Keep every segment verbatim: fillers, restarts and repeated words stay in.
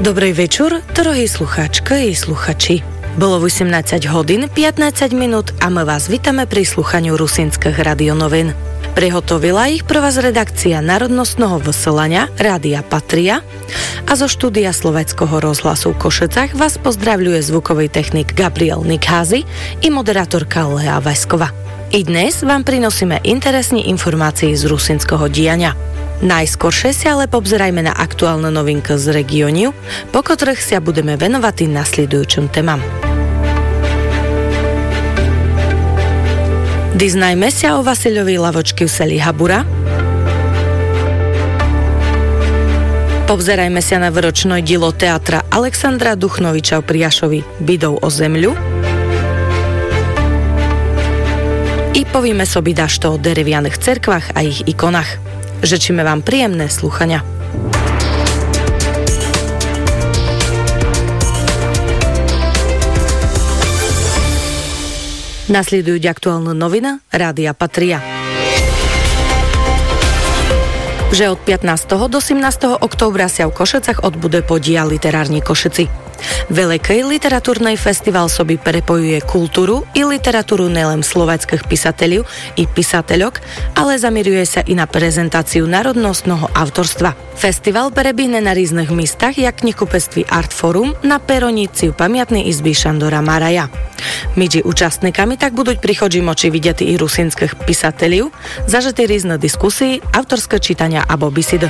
Dobry wieczór, drogi słuchaczki i słuchači. Bolo osemnásť hodín pätnásť minút a my vás vítame pri slúchaniu rusínskych radionovín. Prihotovila ich pre vás redakcia Národnostného vysielania Rádia Patria a zo štúdia Slovenského rozhlasu v Košicach vás pozdravľuje zvukový technik Gabriel Nikházy i moderátorka Lea Vaskova. I dnes vám prinosíme interesné informácie z rusínskeho diania. Najskoršie si ale pobzerajme na aktuálne novinky z regiónu, po ktorých sa budeme venovať tým nasledujúcim témam. Diznajme sa o Vasilovi Lavočky v seli Habura. Pobzerajme sa na výročné dielo teatra Alexandra Duchnoviča v Priašovi Bidou o zemľu. I povieme sobi dašto o derevianych cerkvách a ich ikonách. Žečíme vám príjemné slúchania. Nasledujú aktuálne novina Rádia Patria. Že od pätnásteho do osemnásteho októbra sa v Košicach odbude podia Literárni Košici. Veľký literatúrny festival sobi prepojuje kultúru i literatúru nielen slovenských písateľov i písateľok, ale zamiruje sa i na prezentáciu národnostného autorstva. Festival prebehne na rôznych miestach, jak knihkupectví Art Forum na peronici v pamiatnej izby Šandora Maraja. Medzi účastníkami tak budú prichodži moči vidieť i rusínskych písateľov, zažití rôzne diskusie, autorské čítania abo besidy.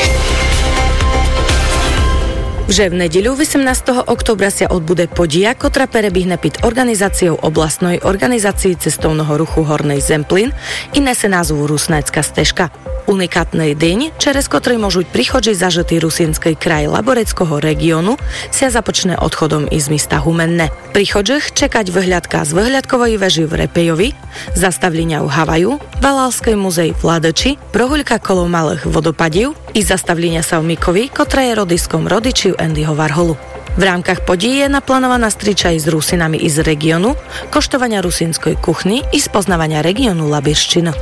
Že v nedeľu osemnásteho októbra sa odbude podia, ktorá prebehne pod organizáciou oblastnej organizácii cestovného ruchu Hornej Zemplín i nese názvu Rusnécka stežka. Unikátny deň, čerez ktorý môžu prichodži zažitý rusínskej kraj Laboreckého regiónu, sa započne odchodom iz mesta Humenné. Prichodžich čekať vyhľadka z vyhľadkovej veži v Repejovi, zastavlenia v Havaju, Valalskej muzej v Ladeči, prohuľka kolo malých vodopadiv i zastavlenia sa v Mikovi, ktorá je rodiskom rodičiu Andyho Warholu. V rámkach podí je naplánovaná striča i s Rusinami i z regiónu, koštovania rusínskej kuchny i spoznávania regiónu Labirščiny.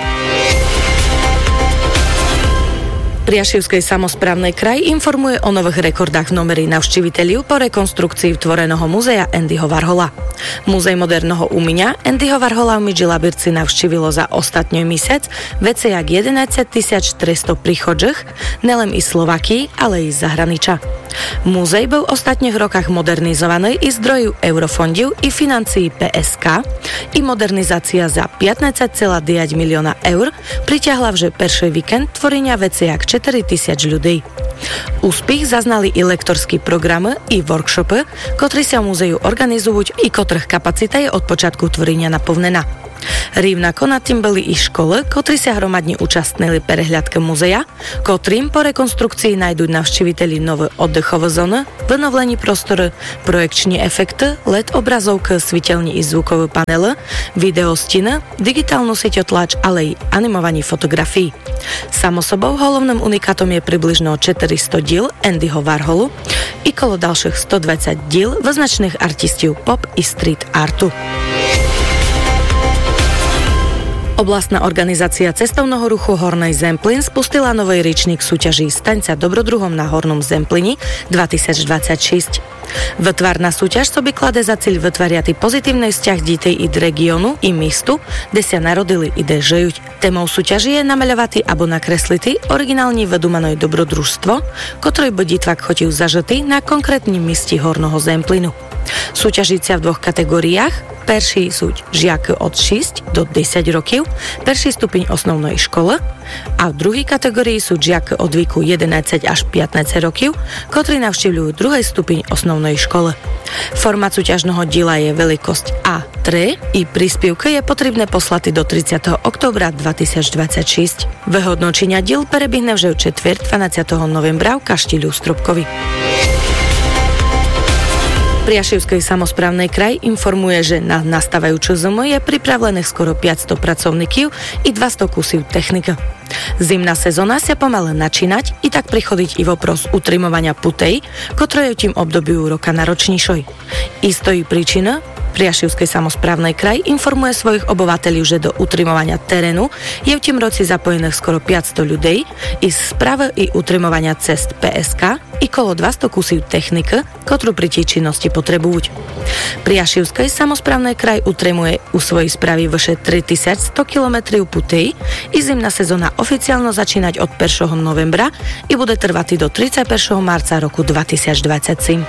Priašivskej samosprávnej kraj informuje o nových rekordách v numeri navštíviteľov po rekonstrukcii tvoreného muzea Andyho Warhola. Múzej moderného umenia Andyho Warhola v Midži-Labirci navštívilo za ostatný mesiac viacej jak jedenásťtisícštyristo príchodžích, nelen i Slováky, ale i z zahraničia. Múzej byl v ostatných rokách modernizovaný i zdrojov eurofondiu i financií pé es ká i modernizácia za pätnásť celá deväť milióna eur pritiahla vže perší víkend tvorenia veci jak štyri tisíce ľudí. Úspech zaznali i lektorský programy i workshopy, ktoré sa v múzeju organizujú i ktorých kapacita je od počiatku tvorenia naplnená. Rývnako nad tým byli i školy, ktorí sa hromadne účastnili prehľadke muzeja, ktorým po rekonstrukcii nájdú navštíviteľi nové oddechové zóny, vynovlení prostory, projekční efekty, el é dé obrazovky, sviteľní i zvukové panely, videostiny, digitálnu sieťotlač, ale i animovaní fotografií. Samo sobou hlavným unikátom je približno štyristo diel Andyho Warholu i kolo ďalších stodvadsať diel vyznačných artistov pop i street artu. Oblastná organizácia cestovného ruchu Hornej Zemplín spustila nový ročník súťaží Staňca dobrodruhom na Hornom Zemplíni dvetisícdvadsaťšesť. Vytvárna súťaž sobi klade za cieľ vytvoriať pozitívny vzťah detí i d regiónu i místu, kde sa narodili i kde žijú. Témou súťaži je namaľovať abo nakresliť originálne vedumané dobrodružstvo, ktoré by ditvák chotil zažitý na konkrétnym mieste Horného Zemplínu. Súťažícia v dvoch kategóriách. Perší sú žiaky od šesť do desať rokov, perší stupeň osnovnej školy a v druhej kategórii sú žiaky od veku jedenásť až pätnásť rokov, ktorí navštevujú druhý stupeň osnovnej školy. Formát súťažného diela je veľkosť á tri i príspevky je potrebné poslať do tridsiateho októbra dvetisícdvadsaťšesť. Vyhodnotenia diel prebehne v četvrť dvanásteho novembra v Kaštieľu Stropkovi. Priašivskej samosprávnej kraj informuje, že na nastávajúcu zimu je pripravených skoro päťsto pracovníkov i dvesto kusov techniky. Zimná sezóna sa pomaly načínať i tak prichodiť i vopros utrimovania putej, ktoré je tým obdobiu roka náročnejšej. Istoj príčina Priašivskej samosprávnej kraj informuje svojich obyvateľov, že do utrimovania terénu je v tým roci zapojených skoro päťsto ľudí i z správy i utrimovania cest pé es ká i kolo dvesto kusів техніки, котру pri tій činnosti potrebujú. Priašivský samosprávny kraj utremuje u svojej správy vyše tritisícsto kilometrov putej i zimná sezóna oficiálno začínať od prvého novembra i bude trvať do tridsiateho prvého marca roku dvetisícdvadsaťsedem.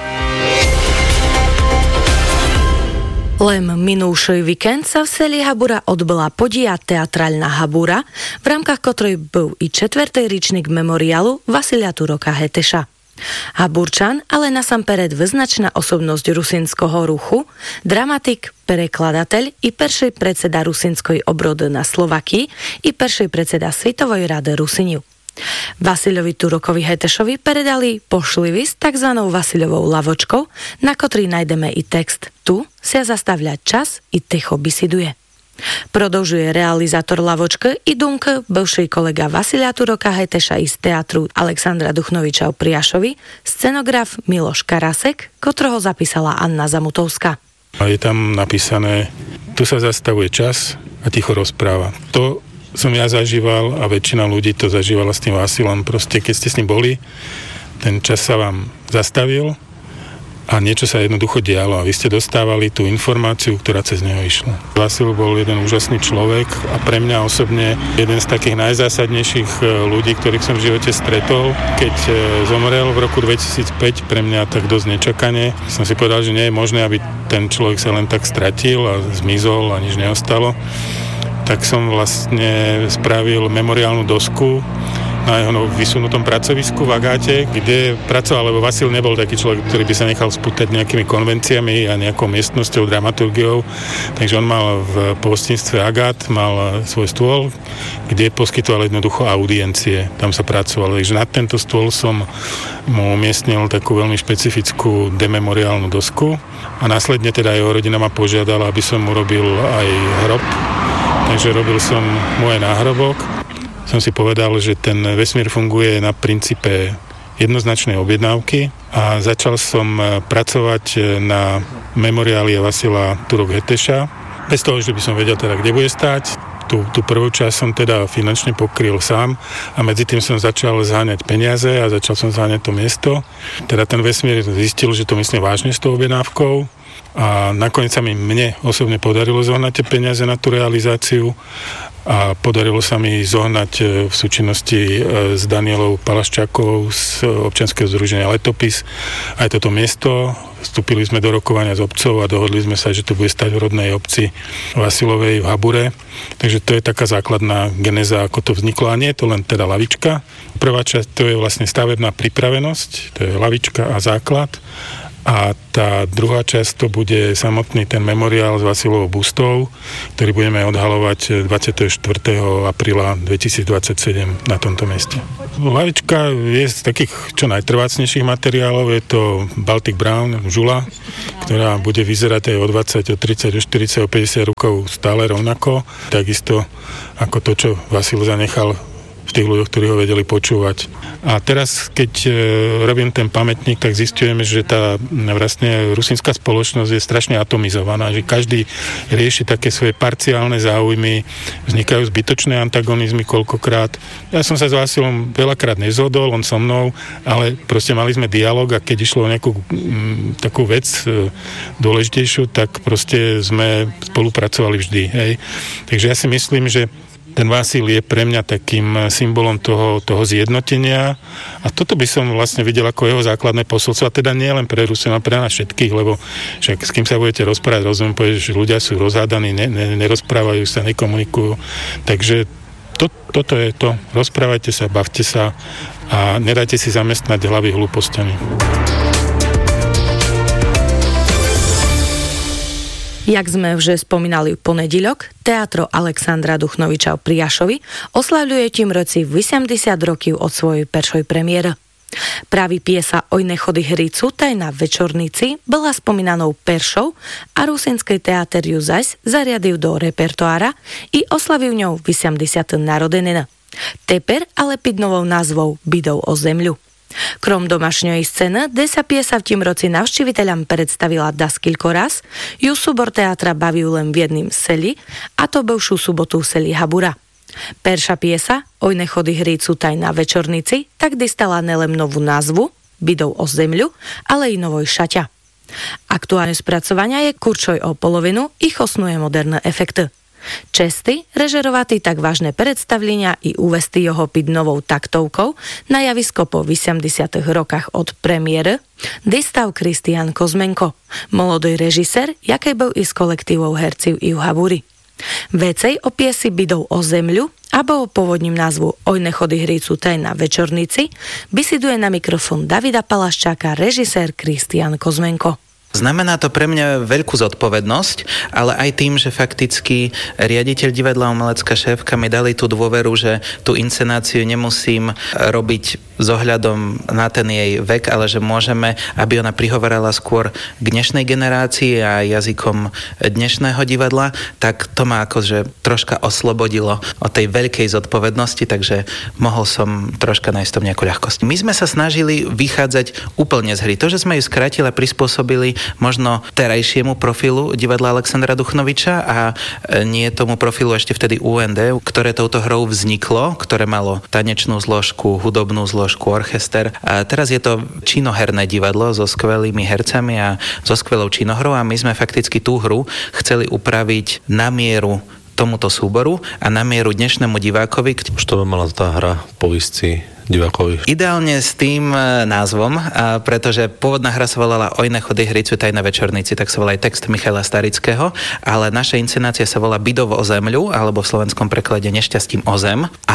Len minúšoj víkend sa v seli Habura odbyla podia Teatrálna Habura, v rámkach ktorej bol i čtvrtý ročník memoriálu Vasilia Turoka Heteša. Haburčan, ale nasampered vyznačná osobnosť rusínskeho ruchu, dramatik, prekladateľ i prvý predseda rusínskej obrody na Slovakii i prvý predseda Svetovej rady Rusiniu. Vasilovi Turokovi Hetešovi predali pošlivy s tzv. Vasilovou lavočkou, na ktorý nájdeme i text Tu sa zastavľa čas i ticho bisiduje. Prodlžuje realizátor lavočky i Dunka, bivší kolega Vasilia Turoka Heteša i z teatru Alexandra Duchnoviča v Priašovi, scenograf Miloš Karasek, ktorého zapísala Anna Zamutovská. Je tam napísané, tu sa zastavuje čas a ticho rozpráva. To som ja zažíval a väčšina ľudí to zažívala s tým Vasilom. Proste, keď ste s ním boli, ten čas sa vám zastavil a niečo sa jednoducho dialo a vy ste dostávali tú informáciu, ktorá cez neho išla. Vasil bol jeden úžasný človek a pre mňa osobne jeden z takých najzásadnejších ľudí, ktorých som v živote stretol. Keď zomrel v roku dvetisícpäť, pre mňa tak dosť nečakane, som si povedal, že nie je možné, aby ten človek sa len tak stratil a zmizol a nič neostalo. Tak som vlastne spravil memoriálnu dosku na jeho vysunutom pracovisku v Agáte, kde pracoval, lebo Vasil nebol taký človek, ktorý by sa nechal spútať nejakými konvenciami a nejakou miestnosťou, dramaturgiou. Takže on mal v pohostinstve Agát, mal svoj stôl, kde poskytoval jednoducho audiencie. Tam sa pracoval. Takže na tento stôl som mu umiestnil takú veľmi špecifickú dememoriálnu dosku a následne teda jeho rodina ma požiadala, aby som urobil aj hrob. Takže robil som môj náhrobok. Som si povedal, že ten vesmír funguje na princípe jednoznačnej objednávky a začal som pracovať na memoriáli Vasila Turok Heteša. Bez toho, že by som vedel teda, kde bude stáť. Tú, tú prvú časť som teda finančne pokryl sám a medzi tým som začal zháňať peniaze a začal som zháňať to miesto. Teda ten vesmír zistil, že to myslím vážne s tou objednávkou. A nakoniec sa mi mne osobne podarilo zohnať tie peniaze na tú realizáciu a podarilo sa mi zohnať v súčinnosti s Danielou Palaščákovou z občianskeho združenia Letopis aj toto miesto. Vstúpili sme do rokovania s obcov a dohodli sme sa, že to bude stať v rodnej obci Vasilovej v Habure. Takže to je taká základná genéza, ako to vzniklo. A nie je to len teda lavička. Prvá časť to je vlastne stavebná pripravenosť, to je lavička a základ. A tá druhá časť to bude samotný ten memoriál s Vasilovou bustou, ktorý budeme odhalovať dvadsiateho štvrtého apríla dvetisícdvadsaťsedem na tomto mieste. Lavička je z takých čo najtrvácnejších materiálov, je to Baltic Brown, žula, ktorá bude vyzerať aj o dvadsať, o tridsať, o štyridsať, o päťdesiat rokov stále rovnako. Takisto ako to, čo Vasil zanechal v tých ľuďoch, ktorí ho vedeli počúvať. A teraz, keď e, robím ten pamätník, tak zistujeme, že tá vlastne rusínska spoločnosť je strašne atomizovaná, že každý rieši také svoje parciálne záujmy, vznikajú zbytočné antagonizmy koľkokrát. Ja som sa s Vasilom veľakrát nezhodol, on so mnou, ale proste mali sme dialog a keď išlo o nejakú m, takú vec e, dôležitejšiu, tak proste sme spolupracovali vždy. Hej. Takže ja si myslím, že ten Vasil je pre mňa takým symbolom toho, toho zjednotenia a toto by som vlastne videl ako jeho základné posolstvo, a teda nie len pre Rusov, ale pre nás všetkých, lebo však s kým sa budete rozprávať, rozumiem, povedať, že ľudia sú rozhádaní, ne, ne, nerozprávajú sa, nekomunikujú, takže to, toto je to, rozprávajte sa, bavte sa a nedajte si zamestnať hlavy hlúpostiami. Jak sme už spomínali v ponedeľok, Teatro Alexandra Duchnoviča v Priašovi oslavľuje tým roci osemdesiat rokov od svojej prvej premiéry. Práve piesa Oj nechody hricu taj na večornici bola spomínanou peršou a rusínskej teáter ju zaś zariadil do repertoára i oslavil ňou osemdesiate narodeniny. Teper ale pod novou názvou Bydou o zemľu. Krom domašňovej scény, kde sa piesa v tým roci navštíviteľom predstavila daskilko raz, ju súbor teatra bavil len v jedným seli, a to bivšiu sobotu v seli Habura. Perša piesa Oj nechody hricu taj na večornici tak dostala nelen novú názvu Bydou o zemľu, ale i Novoj šaťa. Aktuálne spracovania je kurčoj o polovinu i chosnuje moderné efekty. Česty, režerovatý tak vážne predstavlenia i uvesty jeho piť novou taktovkou na javisko po osemdesiatych rokach od premiéry distav Kristián Kozmenko, molodý režisér, jaký byl i s kolektívou herciv i Haburi. Vecej o piesi Bydou o zemľu abo o pôvodním názvu Oj nechody hrícu taj na večornici bisiduje na mikrofón Davida Palaščáka režisér Kristián Kozmenko. Znamená to pre mňa veľkú zodpovednosť, ale aj tým, že fakticky riaditeľ divadla a umelecká šéfka mi dali tú dôveru, že tú inscenáciu nemusím robiť s ohľadom na ten jej vek, ale že môžeme, aby ona prihovorala skôr k dnešnej generácii a jazykom dnešného divadla, tak to ma akože troška oslobodilo od tej veľkej zodpovednosti, takže mohol som troška nájsť tom nejakú ľahkosť. My sme sa snažili vychádzať úplne z hry. To, že sme ju skrátili a prispôsobili možno terajšiemu profilu divadla Alexandra Duchnoviča a nie tomu profilu ešte vtedy ú en dé, ktoré touto hrou vzniklo, ktoré malo tanečnú zložku, hudobnú zložku, orchester. A teraz je to činoherné divadlo so skvelými hercami a so skvelou činohrou a my sme fakticky tú hru chceli upraviť na mieru tomuto súboru a na mieru dnešnému divákovi. Čo by mala tá hra povísť si divákovi? Ideálne s tým názvom, pretože pôvodná hra sa volala Oj nechody hrícu taj na večornici, tak sa volá aj text Michaila Starického, ale naša inscenácia sa volá Bydou o zemľu, alebo v slovenskom preklade Nešťastím o zem. A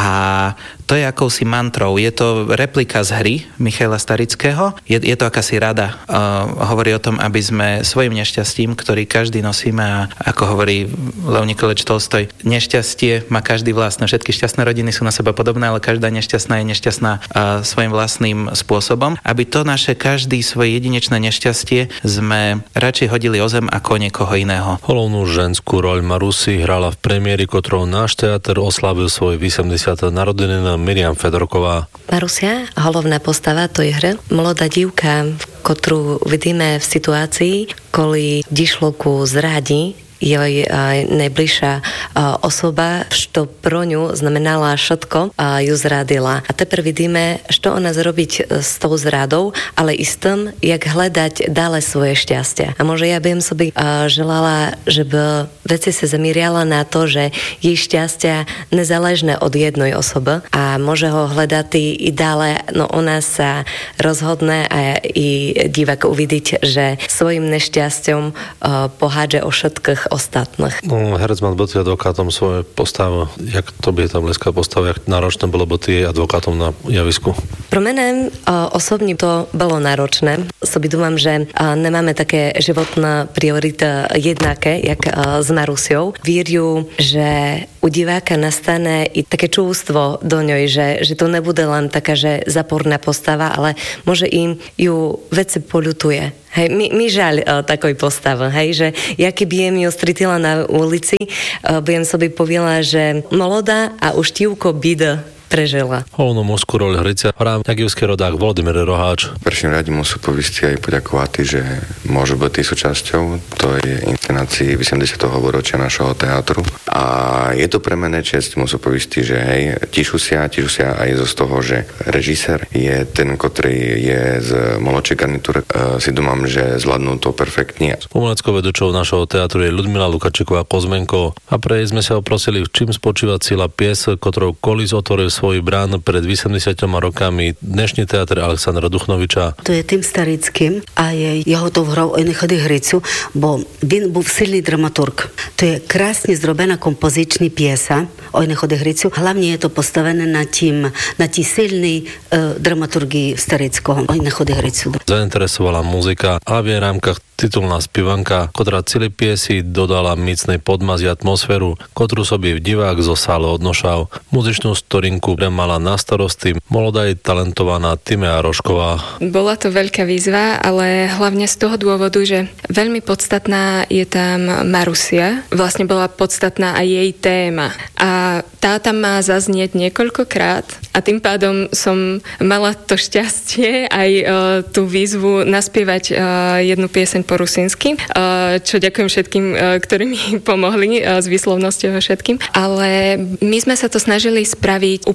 to je akousi mantrou. Je to replika z hry Michaila Starického. Je, je to akási rada. Uh, hovorí o tom, aby sme svojim nešťastím, ktorý každý nosíme a ako hovorí Lev Nikolič Tolstoj, nešťastie má každý vlastné. Všetky šťastné rodiny sú na seba podobné, ale každá nešťastná je nešťastná na uh, svojím vlastným spôsobom, aby to naše každý svoje jedinečné nešťastie sme radšej hodili o zem ako niekoho iného. Hlavnú ženskú roľ Marusy hrala v premiéri, ktorou náš teatr oslavil svoje osemdesiate narodeniny Miriam Fedorková. Marusia, hlavná postava tej hry, mladá dívka, ktorú vidíme v situácii, koli dišlo ku zradi jej najbližšia osoba, što pro ňu znamenala všetko, ju zradila. A teper vidíme, što ona zrobiť s tou zradou, ale i s tým, jak hľadať dále svoje šťastie. A možno ja by som sobie želala, že by veci sa zamíriala na to, že jej šťastia nezáležné od jednej osoby a môže ho hľadať i dále, no ona sa rozhodne a i divák uvidieť, že svojim nešťasťom pohádže o všetkých ostatných. No, herec mal byť advokátom svoje postavy. Jak to by tam bleská postava, jak náročné bolo byť advokátom na javisku? Pro mene uh, osobne to bolo náročné. Sobi dúfam, že uh, nemáme také životné priority jednaké, jak uh, s Marusiou. Víriu, že u diváka nastane i také čústvo do ňoj, že, že to nebude len taká, že zaporná postava, ale môže im ju veci poľutuje. Hej, mi, mi žaľ uh, takoj postavy, hej, že ja keby jem ju stretila na ulici, uh, budem sobie povedala, že molodá a už tívko bida prežila. Hlavnú mužskú roľ hrica hrá nejakývský rodák Volodymyr Roháč. V prvým rade musím poviesť aj poďakovať, že môžu byť súčasťou tej inscenácii osemdesiateho výročia našho teatru. A je to pre mene čest, musím poviesť, že hej, tišu sa, tišu sa aj zo toho, že režisér je ten, ktorý je z mladšej garnitúry. E, si domám, že zvládnu to perfektne. Umeleckou vedúčou našho teatru je Ľudmila Lukačiková Kozmenko a pre sme sa oprosili, v čím spočíva cieľa pies, ktorou Kolis otvoril svoj brán pred osemdesiatimi rokami dnešný teatr Alexandra Duchnoviča. To je tým Starickým a je jeho to hrou Oj nechody hricu, bo він був сильний драматург. To je krásne zrobená kompozičný piesa Oj nechody hricu. Hlavne je to postavené na tým, na tí silnej uh, dramaturgii Starického Oj nechody hricu. Zainteresovala muzika a v jej rámkach titulná spivanka, ktorá celé piesi dodala micnej podmaz i atmosféru, ktorú sobie divák zo sále odnošal. Muzičnú storinku mala na starosti molodá i talentovaná Timea Rošková. Bola to veľká výzva, ale hlavne z toho dôvodu, že veľmi podstatná je tam Marusia. Vlastne bola podstatná aj jej téma. A tá tam má zaznieť niekoľkokrát a tým pádom som mala to šťastie aj uh, tú výzvu naspievať uh, jednu pieseň po rusinsky, uh, čo ďakujem všetkým, uh, ktorí mi pomohli uh, s výslovnosťou a všetkým. Ale my sme sa to snažili spraviť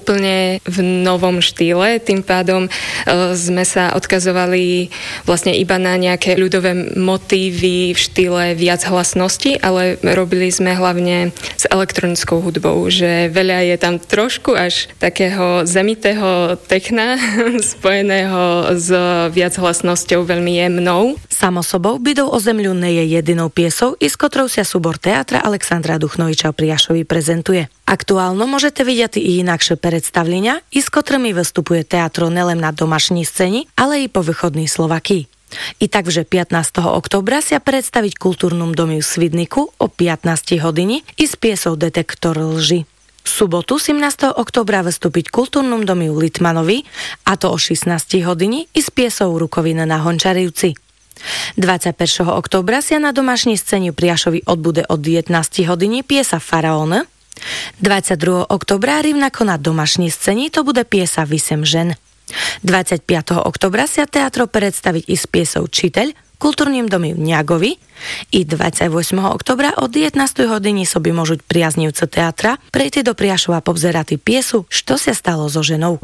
úplne v novom štýle, tým pádom sme sa odkazovali vlastne iba na nejaké ľudové motívy v štýle viac hlasnosti, ale robili sme hlavne s elektronickou hudbou, že veľa je tam trošku až takého zemitého techna spojeného s viac hlasnosťou, veľmi jemnou. Samo sobou Bydou o zemľu nie je jedinou piesou, i s ktorou sa súbor teatra Alexandra Duchnoviča Priašovi prezentuje. Aktuálno môžete vidieť i inakšie predstavlenia, i s ktorými vystupuje teatro nelen na domašní scéni, ale i po východnej Slovakii. I takže pätnásteho októbra sa predstaviť kultúrnom domu v Svidniku o pätnástej hodine i s piesou Detektor lži. V sobotu sedemnásteho októbra vystúpiť kultúrnom domu v Litmanovi, a to o šestnástej hodine i s piesou Rukovina na Hončarivci. dvadsiateho prvého októbra sa na domašní scéne Priašovi odbude od devätnástej hodine piesa Faraón. dvadsiateho druhého októbra rovnako na domašní scéne to bude piesa Vysem žen. dvadsiateho piateho októbra sa teatro predstaviť i s piesou Čiteľ kultúrnym domu v Ňagovi, i dvadsiateho ôsmeho októbra od devätnástej hodiny soby môžu priaznivci teatra prejти do Priašova pobzerati piesu Što sa stalo so ženou.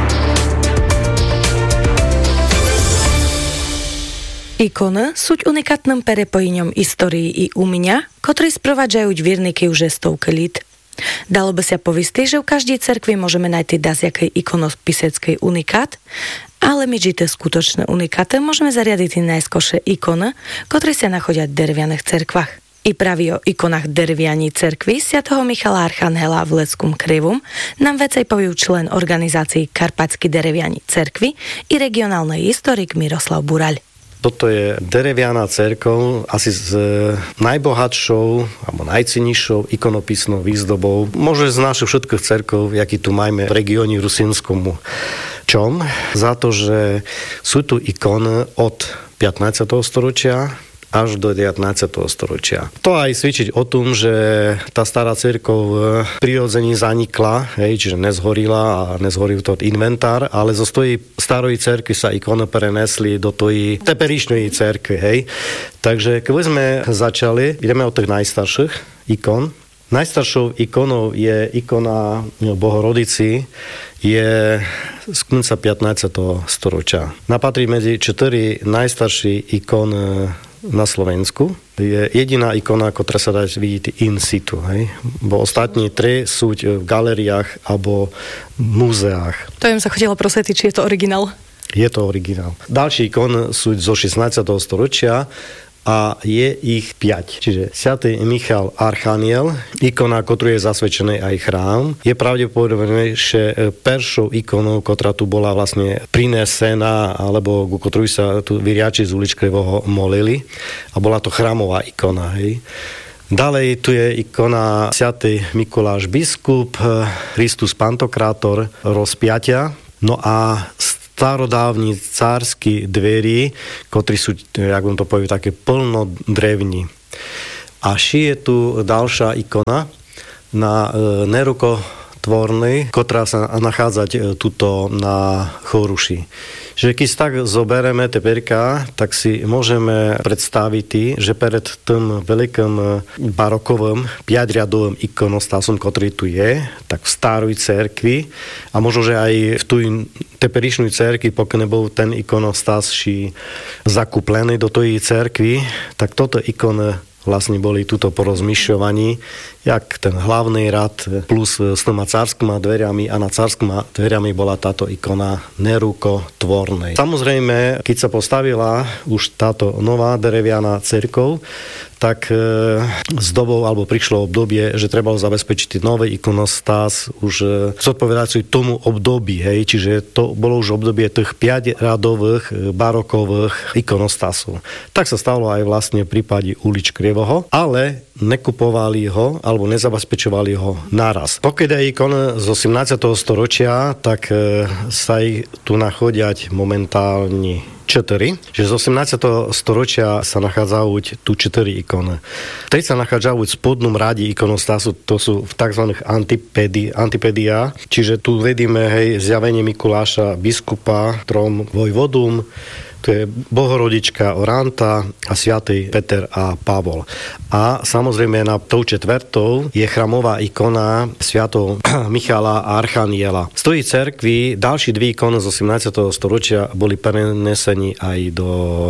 Ikony sú unikátnym prepojením histórii i umenia, ktorý sprevádzajú vierniky už stovky let. Dalo by sa povistiť, že v každej cerkvi môžeme nájsť daziakej ikonospiseckej unikát, ale my žité skutočné unikáty môžeme zariadiť i najskôršie ikony, ktoré sa nachodia v dervianych cerkvách. I práve o ikonách dervianí cerkvy svätého Michala Archanhela v Leckom Krivom nám vecej poviú člen organizácií Karpatskí dervianí cerkvy i regionálny historik Miroslav Buraľ. Toto je derevianá cerkev asi s najbohatšou alebo najcennejšou ikonopisnou výzdobou. Môže z našich všetkých cerkov, jaký tu máme v regióne Rusínskom. Čom? Za to, že sú tu ikony od pätnásteho storočia až do devätnásteho storočia. To aj svedčiť o tom, že tá stará cirkev prirodzene zanikla, hej, čiže nezhorila a nezhoril to inventár, ale zo tej starej cerkvy sa ikony prenesli do tej teperišnej cerkvy, hej. Takže keď sme začali, ideme od tých najstarších ikon. Najstaršou ikonou je ikona Bohorodici, je z konca pätnásteho storočia. Napatrí medzi čtyri najstarší ikon na Slovensku. Je jediná ikona, ktorá sa dá vidieť in situ. Hej? Bo ostatní tri sú v galériách alebo múzeách. To im sa chodilo prosvetiť, či je to originál. Je to originál. Ďalší ikon sú zo šestnásteho storočia a je ich päť. Čiže svätý Michal Archaniel, ikona, ktorú je zasvedčený aj chrám, je pravdepodobne prvou ikonou, ktorá tu bola vlastne prinesená, alebo ku ktorej sa tu vyriači z uličkrevoho molili. A bola to chrámová ikona. Hej. Ďalej tu je ikona svätý Mikuláš biskup, Kristus Pantokrátor, rozpiatia. No a starodávni cársky dverí, ktorí sú, jak vám to povie, také plno drevní. A šije tu ďalšia ikona na e, nerukotvornej, ktorá sa nachádzať tuto na Choruši. Že keď tak zobereme teperka, tak si môžeme predstaviť, že pred tým veľkým barokovým piaťriadovým ikonostásom, ktorý tu je, tak v starej cerkvi a možno, že aj v tu teperišnej cerkvi, pokiaľ nebol ten ikonostás zakúplený do tej cerkvi, tak toto ikony vlastne boli tuto po rozmýšľovaní, jak ten hlavný rad plus s tými cárskými dveriami a na cárskými dveriami bola táto ikona nerukotvornej. Samozrejme, keď sa postavila už táto nová derevianá cerkev, tak e, s dobou, alebo prišlo obdobie, že trebalo zabezpečiť nový ikonostás už e, zodpovedajúci tomu období, hej, čiže to bolo už obdobie tých päťradových e, barokových ikonostásov. Tak sa stalo aj vlastne v prípade ulič Krievoho, ale nekupovali ho, alebo nezabezpečovali ho naraz. Pokiaľ je ikon z osemnásteho storočia, tak e, sa ich tu nachodiať momentálne čtyři, že z osemnásteho storočia sa nachádzajú tu čtyři ikony. Teď sa nachádzajú v spodnom rade ikonostásu, to sú v tzv. Antipédia, čiže tu vidíme, hej, zjavenie Mikuláša biskupa, trom vojvodom, To je Bohorodička Oranta a svätý Peter a Pavol. A samozrejme na tou četvrtou je chramová ikona svätého Michala a Archaniela. Z tej cerkvi ďalší dve ikony z osemnásteho storočia boli prenesení aj do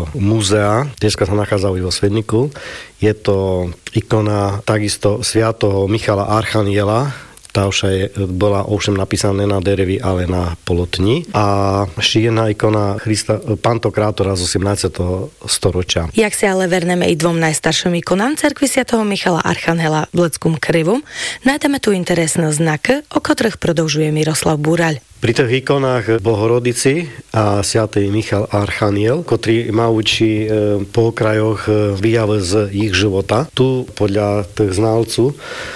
múzea. Dneska sa nachádzajú vo Svedniku. Je to ikona takisto svätého Michala Archaniela. Tá už je, bola ovšem napísaná na derevi, ale na polotni. A ešte jedna ikona Christa Pantokrátora z osemnásteho storočia. Jak si ale verneme i dvom najstarším ikonám cerkvi svätého Michala Archanhela v Leckom Krivom, nájdeme tu interesné znaky, o ktorých prodlžuje Miroslav Búraľ. Pri tých ikonách Bohorodici a svätý Michal Archaniel, ktorý ma učí po okrajoch výjav z ich života. Tu podľa tých znalcov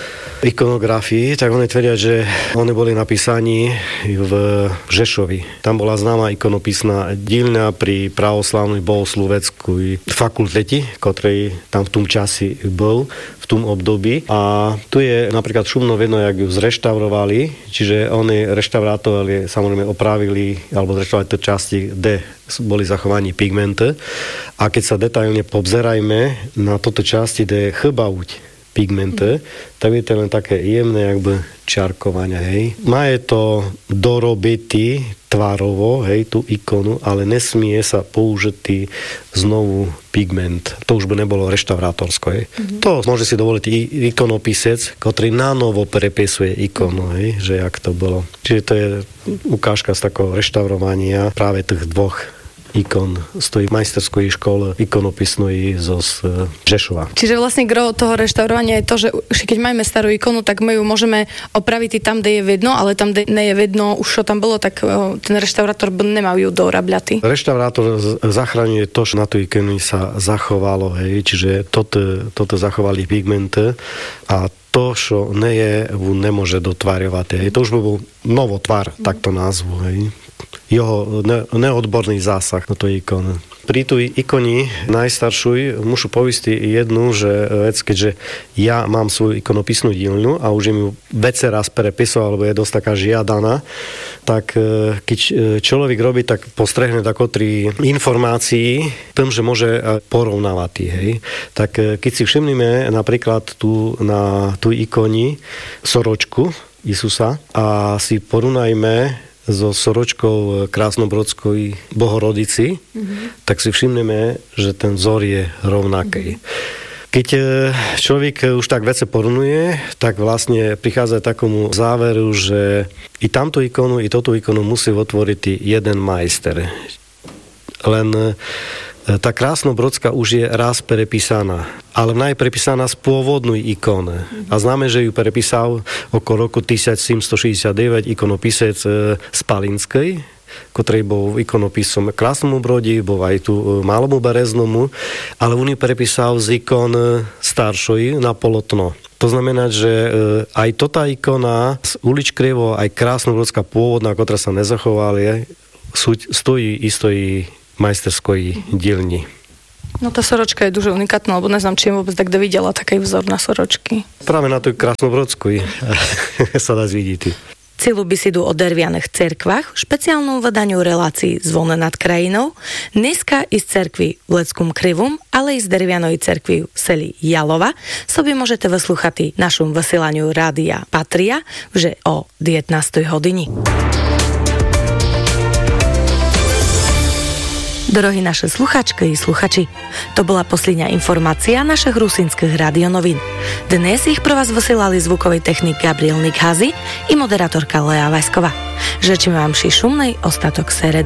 ikonografii, tak oni tvrdia, že oni boli napísaní v Žešovi. Tam bola známa ikonopisná dielňa pri pravoslavnej bohosloveckej fakultete, ktorej tam v tom časi bol, v tom období. A tu je napríklad šumno vedno, jak ju zreštaurovali, čiže oni reštaurátovali, samozrejme opravili, alebo zreštaurovali tie časti, kde boli zachovaní pigmenty. A keď sa detailne pobzerajme na toto časti, kde je chybauť pigmenty, tak je to len také jemné jakby čarkovania, hej. Má je to dorobitý tvarovo, hej, tú ikonu, ale nesmie sa použitý znovu pigment. To už by nebolo reštaurátorsko, hej. Mm-hmm. To môže si dovoliť i ikonopisec, ktorý nanovo prepisuje ikonu, hej, že jak to bolo. Čiže to je ukážka z takého reštaurovania práve tých dvoch ikon z tej majsterskej školy ikonopisnej zo Žešova. Čiže vlastne gro toho reštaurovania je to, že keď máme starú ikonu, tak my ju môžeme opraviť i tam, kde je vidno, ale tam, kde nie je vidno, už čo tam bolo, tak ten reštaurátor nemá ju dorabľatý. Reštaurátor zachraňuje to, že na tú ikonu sa zachovalo, hej, čiže toto, toto zachovali pigmenty a to, čo nie je, nemôže dotvárovať. Hej. To už by bol novotvar, mm. takto názvu, hej. Jeho ne, neodborný zásah do tej ikony. Pri tej ikoni najstaršuj mušu povistiť jednu, že vec, keďže ja mám svoju ikonopisnú dielňu a už im ju vece raz prepisoval, alebo je dosť taká žiadaná, tak keď človek robí, tak postrehne tako tri informácií tým, že môže porovnávať. Hej. Tak keď si všimneme napríklad tu na tú ikoni soročku Isusa a si porovnajme so soročkou Krásnobrodskej Bohorodici, mm-hmm. tak si všimneme, že ten vzor je rovnaký. Mm-hmm. Keď človek už tak vece porovnuje, tak vlastne prichádza k takomu záveru, že i tamto ikonu, i toto ikonu musí otvoriť jeden majster. Len tá Krásnobrodská už je raz prepísaná, ale ona je prepísaná z pôvodnej ikony. A známe, že ju prepísal okolo roku tisícsedemstošesťdesiatdeväť ikonopisec z Palinskej, ktorý bol ikonopisom Krásnomu Brodi, bol aj tu Malomu Bereznomu, ale on ju prepísal z ikon staršoj na polotno. To znamená, že aj tota ikona z ulič Krivo, aj Krásnobrodská pôvodná, ktorá sa nezachovali, stojí istoj majsterskej dielni. No tá soročka je duže unikátna, lebo neznám, či je vôbec takto videla taký vzor na soročky. Práve na tej Krásnobrodskej sa dá zvidieť. Celú besidu o dervianych cerkvách, špeciálnom vydaniu relácií Zvon nad krajinou, dneska i z cerkvy v Leckom Krivom, ale i z dervianej cerkvy v seli Jalova sobie môžete vyslúchať našom vysielaniu rádia Patria že o devätnástej hodini. Drohy naše sluchačky i sluchači, to bola posledná informácia našich rusínskych radionovín. Dnes ich pro vás vysielali zvukový technik Gabriel Nikhazy i moderátorka Lea Vajsková. Žečím vám ši šumnej ostatok seredy.